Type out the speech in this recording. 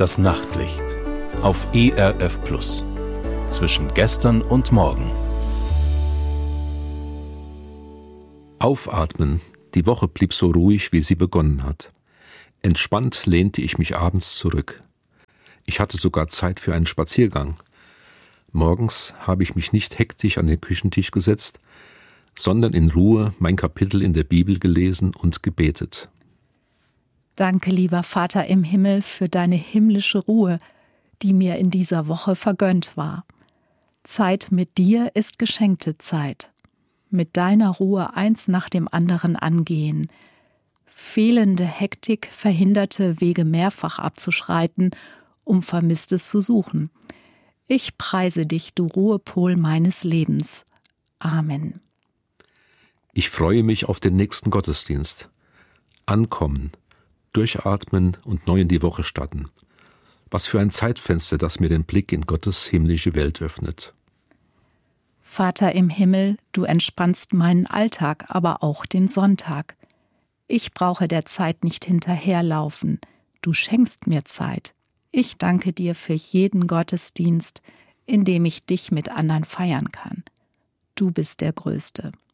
Das Nachtlicht auf ERF Plus. Zwischen gestern und morgen. Aufatmen. Die Woche blieb so ruhig, wie sie begonnen hat. Entspannt lehnte ich mich abends zurück. Ich hatte sogar Zeit für einen Spaziergang. Morgens habe ich mich nicht hektisch an den Küchentisch gesetzt, sondern in Ruhe mein Kapitel in der Bibel gelesen und gebetet. Danke, lieber Vater im Himmel, für deine himmlische Ruhe, die mir in dieser Woche vergönnt war. Zeit mit dir ist geschenkte Zeit. Mit deiner Ruhe eins nach dem anderen angehen. Fehlende Hektik verhinderte, Wege mehrfach abzuschreiten, um Vermisstes zu suchen. Ich preise dich, du Ruhepol meines Lebens. Amen. Ich freue mich auf den nächsten Gottesdienst. Ankommen, durchatmen und neu in die Woche starten. Was für ein Zeitfenster, das mir den Blick in Gottes himmlische Welt öffnet. Vater im Himmel, du entspannst meinen Alltag, aber auch den Sonntag. Ich brauche der Zeit nicht hinterherlaufen. Du schenkst mir Zeit. Ich danke dir für jeden Gottesdienst, in dem ich dich mit anderen feiern kann. Du bist der Größte.